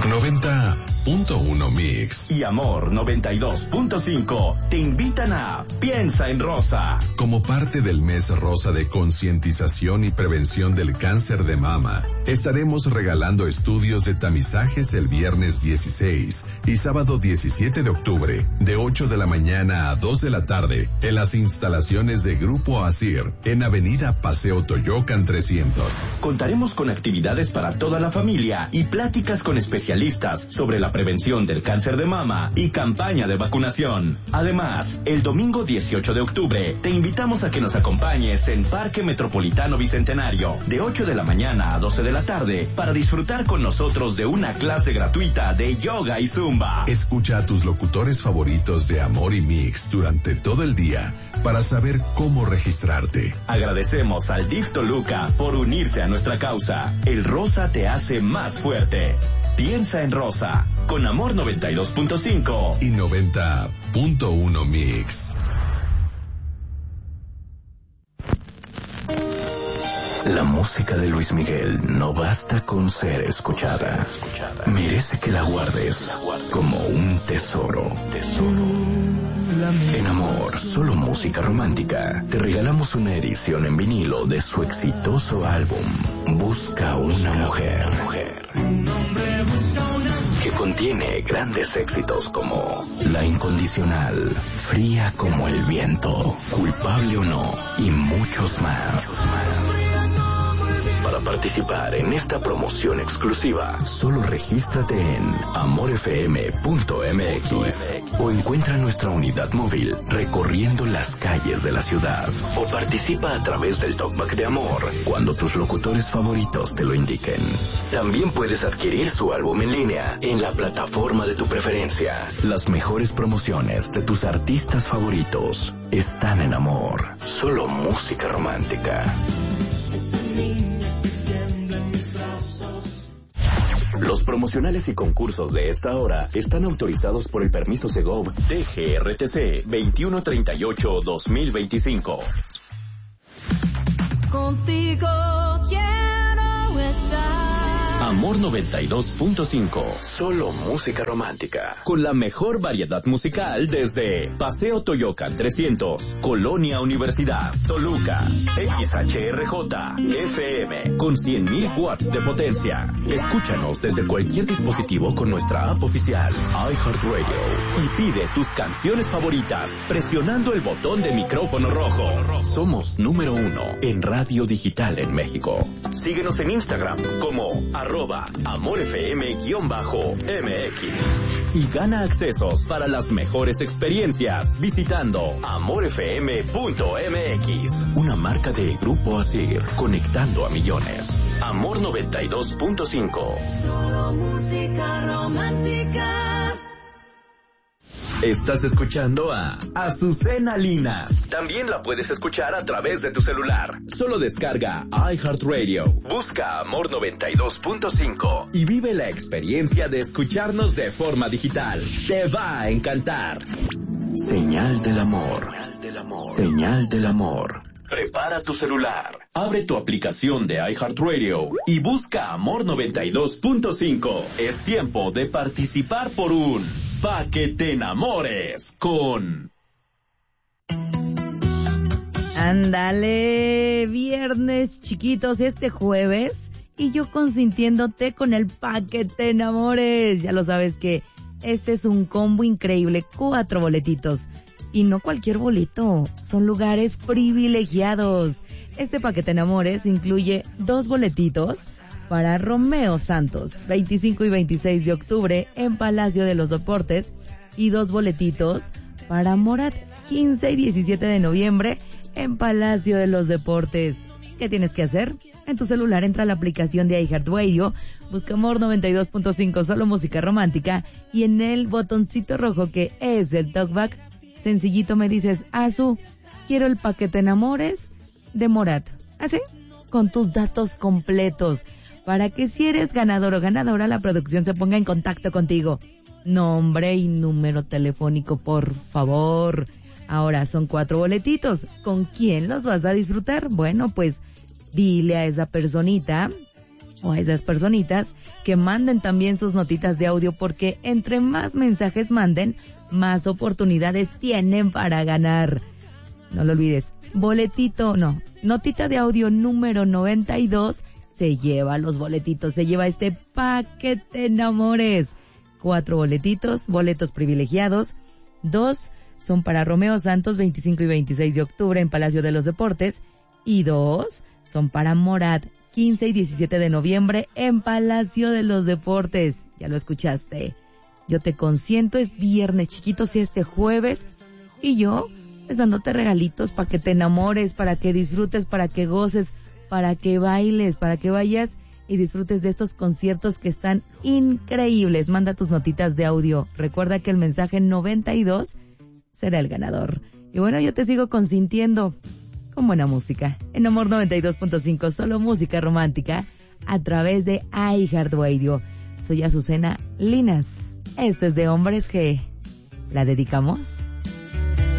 90.1 Mix y Amor 92.5 te invitan a Piensa en Rosa. Como parte del mes rosa de concientización y prevención del cáncer de mama, estaremos regalando estudios de tamizajes el viernes 16 y sábado 17 de octubre, de 8 de la mañana a 2 de la tarde, en las instalaciones de Grupo ASIR, en Avenida Paseo Toyocan 300. Contaremos con actividades para toda la familia y pláticas con especialistas sobre la prevención del cáncer de mama y campaña de vacunación. Además, el domingo 18 de octubre te invitamos a que nos acompañes en Parque Metropolitano Bicentenario, de 8 de la mañana a 12 de la tarde, para disfrutar con nosotros de una clase gratuita de yoga y zumba. Escucha a tus locutores favoritos de Amor y Mix durante todo el día para saber cómo registrarte. Agradecemos al DIF Toluca por unirse a nuestra causa. El rosa te hace más fuerte. Piensa en Rosa, con Amor 92.5 y 90.1 Mix. La música de Luis Miguel no basta con ser escuchada. Merece que la guardes como un tesoro. En Amor, solo música romántica, te regalamos una edición en vinilo de su exitoso álbum Busca una mujer, que contiene grandes éxitos como La Incondicional, Fría como el viento, Culpable o no y muchos más. Para participar en esta promoción exclusiva, solo regístrate en amorfm.mx o encuentra nuestra unidad móvil recorriendo las calles de la ciudad, o participa a través del Talkback de Amor cuando tus locutores favoritos te lo indiquen. También puedes adquirir su álbum en línea en la plataforma de tu preferencia. Las mejores promociones de tus artistas favoritos están en Amor. Solo música romántica. Los promocionales y concursos de esta hora están autorizados por el permiso Segov DGRTC 2138-2025. Contigo quiero estar. Amor 92.5, solo música romántica, con la mejor variedad musical desde Paseo Toyocan 300, Colonia Universidad, Toluca, XHRJ, FM, con 100.000 watts de potencia. Escúchanos desde cualquier dispositivo con nuestra app oficial, iHeartRadio, y pide tus canciones favoritas presionando el botón de micrófono rojo. Somos número 1 en radio digital en México. Síguenos en Instagram como @AmorFM_MX y gana accesos para las mejores experiencias visitando amorfm.mx, una marca de Grupo ASIR, conectando a millones. Amor 92.5. Solo música romántica. Estás escuchando a Azucena Linas. También la puedes escuchar a través de tu celular. Solo descarga iHeartRadio, busca Amor 92.5 y vive la experiencia de escucharnos de forma digital. Te va a encantar. Señal del amor. Señal del amor. Prepara tu celular, abre tu aplicación de iHeartRadio y busca Amor 92.5. Es tiempo de participar por un Pa' que te enamores con... Ándale, viernes chiquitos, este jueves, y yo consintiéndote con el Pa' que te enamores. Ya lo sabes que este es un combo increíble, 4 boletitos. Y no cualquier boleto, son lugares privilegiados. Este Pa' que te enamores incluye 2 boletitos para Romeo Santos, 25 y 26 de octubre en Palacio de los Deportes, y 2 boletitos para Morat, 15 y 17 de noviembre en Palacio de los Deportes. ¿Qué tienes que hacer? En tu celular entra a la aplicación de iHeartRadio, busca Amor 92.5, solo música romántica, y en el botoncito rojo que es el talkback, sencillito me dices, Azu, quiero el Pa' que te enamores de Morat. ¿Así? Con tus datos completos, para que si eres ganador o ganadora, la producción se ponga en contacto contigo. Nombre y número telefónico, por favor. Ahora son 4 boletitos. ¿Con quién los vas a disfrutar? Bueno, pues dile a esa personita o a esas personitas que manden también sus notitas de audio, porque entre más mensajes manden, más oportunidades tienen para ganar. No lo olvides, notita de audio número 92 se lleva los boletitos, se lleva este paquete enamores. 4 boletitos, boletos privilegiados, 2 son para Romeo Santos 25 y 26 de octubre en Palacio de los Deportes, y 2 son para Morat 15 y 17 de noviembre en Palacio de los Deportes. Ya lo escuchaste. Yo te consiento, es viernes, chiquitos, y este jueves, y yo dándote regalitos para que te enamores, para que disfrutes, para que goces, para que bailes, para que vayas y disfrutes de estos conciertos que están increíbles. Manda tus notitas de audio. Recuerda que el mensaje 92 será el ganador. Y bueno, yo te sigo consintiendo con buena música. En Amor 92.5, solo música romántica a través de iHeartRadio. Soy Azucena Linas. Esto es de Hombres G. ¿La dedicamos?